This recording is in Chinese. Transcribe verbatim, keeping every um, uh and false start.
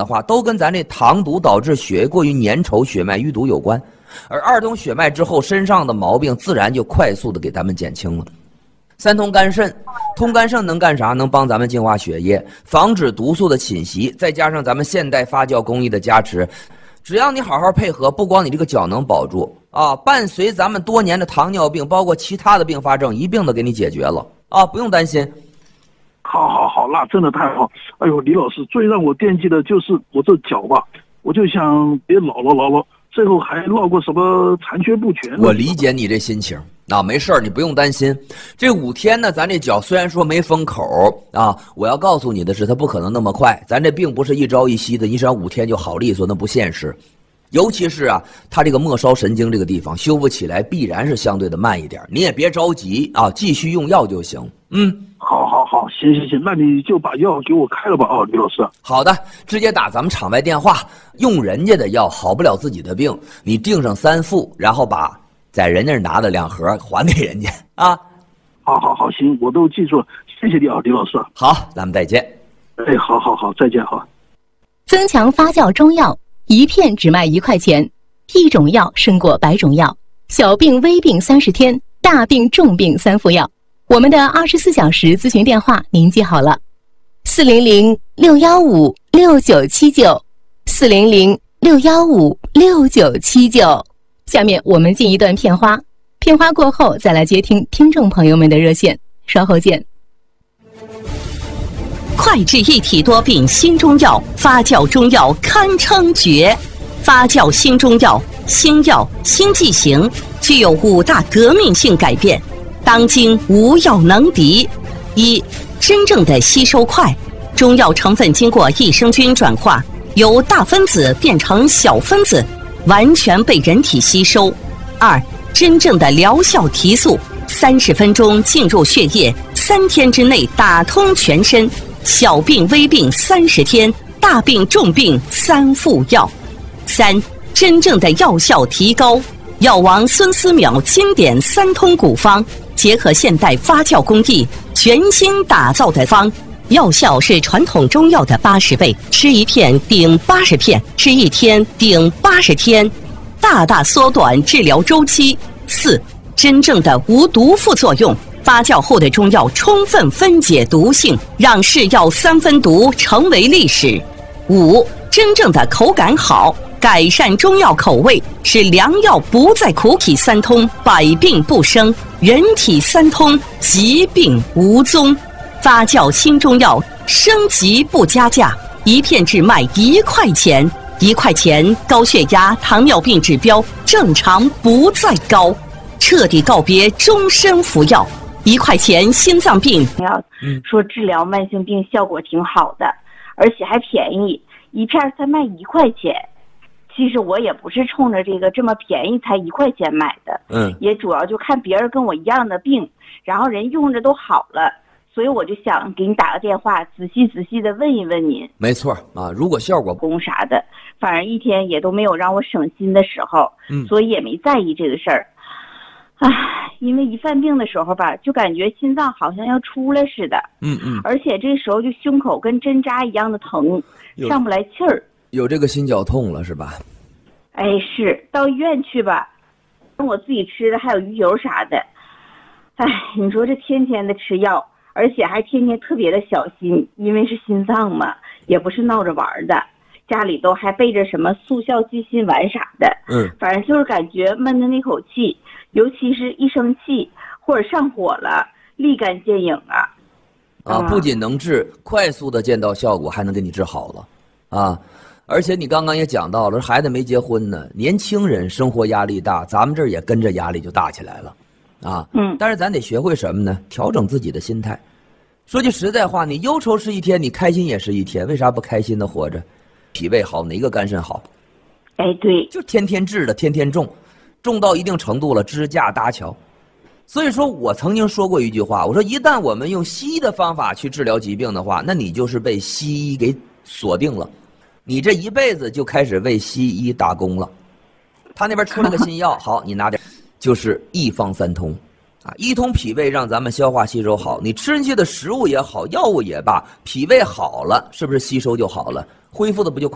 化，都跟咱这糖毒导致血液过于粘稠、血脉淤堵有关。而二通血脉之后，身上的毛病自然就快速的给咱们减轻了。三通肝肾，通肝肾能干啥？能帮咱们净化血液，防止毒素的侵袭，再加上咱们现代发酵工艺的加持，只要你好好配合，不光你这个脚能保住啊，伴随咱们多年的糖尿病，包括其他的并发症，一并的给你解决了啊，不用担心。 好好好，那真的太好。哎呦，李老师，最让我惦记的就是我这脚吧，我就想别老了老了，最后还落过什么残缺不全。 我理解你这心情啊，没事儿，你不用担心。这五天呢，咱这脚虽然说没封口啊，我要告诉你的是，它不可能那么快。咱这并不是一朝一夕的，你想五天就好利索，那不现实。尤其是啊，它这个末梢神经这个地方修复起来必然是相对的慢一点，你也别着急啊，继续用药就行。嗯， 好好好，行行行，那你就把药给我开了吧，啊，李老师。 好的，直接打咱们场外电话，用人家的药好不了自己的病，你订上三副，然后把在人家拿的两盒还给人家啊。 好好好，行，我都记住了，谢谢你啊，李老师。 好，咱们再见。 哎，好好好，再见哈。 增强发酵中药，一片只卖一块钱，一种药胜过百种药。小病微病三十天，大病重病三副药。我们的二十四小时咨询电话您记好了，四零零六幺五六九七九，四零零六幺五六九七九。下面我们进一段片花，片花过后再来接听听众朋友们的热线，稍后见。 快治一体多病新中药，发酵中药堪称绝。发酵新中药，新药新剂型，具有五大革命性改变，当今无药能敌。一、真正的吸收快，中药成分经过益生菌转化，由大分子变成小分子，完全被人体吸收。二、真正的疗效提速，三十分钟进入血液，三天之内打通全身。小病微病三十天，大病重病三副药。三、真正的药效提高，药王孙思邈经典三通古方，结合现代发酵工艺，全新打造的方，药效是传统中药的八十倍，吃一片顶八十片，吃一天顶八十天，大大缩短治疗周期。四、真正的无毒副作用，发酵后的中药充分分解毒性，让是药三分毒成为历史。五、真正的口感好，改善中药口味，使良药不再苦体三通，百病不生，人体三通，疾病无踪。发酵新中药，升级不加价，一片只卖一块钱，一块钱高血压、糖尿病指标正常不再高，彻底告别终身服药。一块钱心脏病要说治疗慢性病效果挺好的，而且还便宜，一片才卖一块钱。其实我也不是冲着这个这么便宜才一块钱买的，嗯，也主要就看别人跟我一样的病，然后人用着都好了，所以我就想给你打个电话，仔细仔细的问一问您。 没错啊，如果效果工啥的，反正一天也都没有让我省心的时候，嗯，所以也没在意这个事儿。唉，因为一犯病的时候吧，就感觉心脏好像要出来似的，嗯嗯，而且这时候就胸口跟针扎一样的疼，上不来气儿。 有这个心绞痛了是吧？ 哎，是到医院去吧，我自己吃的还有鱼油啥的。哎，你说这天天的吃药，而且还天天特别的小心，因为是心脏嘛，也不是闹着玩的。家里都还备着什么速效救心丸啥的，嗯，反正就是感觉闷的那口气，尤其是一生气或者上火了，立竿见影啊！ 啊，不仅能治，快速的见到效果，还能给你治好了，啊！而且你刚刚也讲到了，孩子没结婚呢，年轻人生活压力大，咱们这儿也跟着压力就大起来了，啊，嗯，但是咱得学会什么呢？调整自己的心态。说句实在话，你忧愁是一天，你开心也是一天，为啥不开心的活着？脾胃好，哪个肝肾好？ 哎，对， 就天天治的，天天种，种到一定程度了，支架搭桥。所以说我曾经说过一句话，我说一旦我们用西医的方法去治疗疾病的话，那你就是被西医给锁定了，你这一辈子就开始为西医打工了。他那边出了个新药，好，你拿点，就是一方三通。啊，一通脾胃让咱们消化吸收好，你吃进去的食物也好，药物也罢，脾胃好了，是不是吸收就好了，恢复的不就